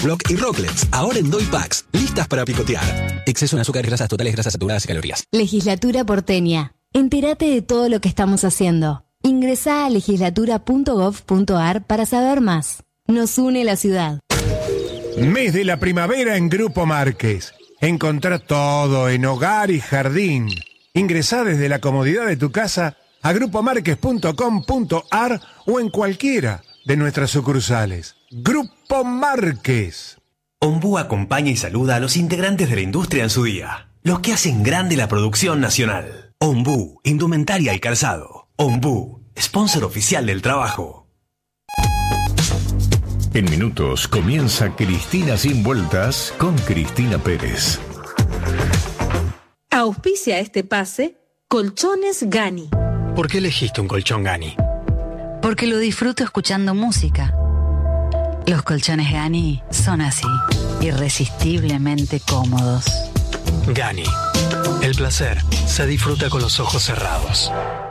Block y Rocklets, ahora en Doy Packs, listas para picotear. Exceso en azúcares, grasas totales, grasas saturadas y calorías. Legislatura porteña. Entérate de todo lo que estamos haciendo. Ingresá a legislatura.gov.ar para saber más. Nos une la ciudad. Mes de la primavera en Grupo Márquez. Encontrá todo en hogar y jardín. Ingresá desde la comodidad de tu casa a grupomarquez.com.ar o en cualquiera de nuestras sucursales. Grupo Márquez. Ombú acompaña y saluda a los integrantes de la industria en su día, los que hacen grande la producción nacional. Ombú, indumentaria y calzado. Ombú, sponsor oficial del trabajo. En minutos comienza Cristina Sin Vueltas con Cristina Pérez. Auspicia este pase Colchones Gani. ¿Por qué elegiste un colchón Gani? Porque lo disfruto escuchando música. Los colchones Gani son así, irresistiblemente cómodos. Gani. El placer se disfruta con los ojos cerrados.